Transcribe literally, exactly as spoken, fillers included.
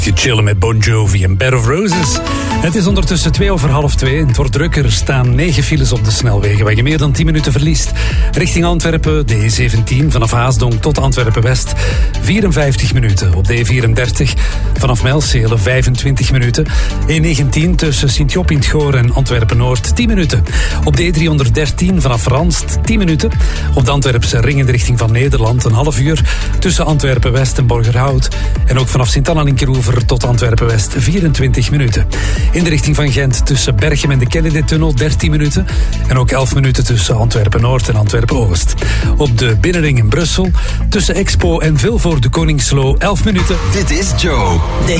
Je chillen met Bon Jovi en Bed of Roses. Het is ondertussen twee over half twee. Het wordt drukker. Er staan negen files op de snelwegen waar je meer dan tien minuten verliest. Richting Antwerpen, de E zeventien, vanaf Haasdonk tot Antwerpen-West. vierenvijftig minuten. Op de E vierendertig, vanaf Mijlselen, vijfentwintig minuten. E negentien tussen Sint-Job in het Goor en Antwerpen-Noord, tien minuten. Op de E driehonderddertien, vanaf Ranst, tien minuten. Op de Antwerpse ring in de richting van Nederland, een half uur. Tussen Antwerpen-West en Borgerhout. En ook vanaf Sint-Anna Linkeroever tot Antwerpen-West, vierentwintig minuten. In de richting van Gent tussen Berchem en de Kennedy-tunnel, dertien minuten. En ook elf minuten tussen Antwerpen-Noord en Antwerpen-Oost. Op de binnenring in Brussel tussen Expo en Vilvoorde Koningslo, elf minuten. Dit is Joe. De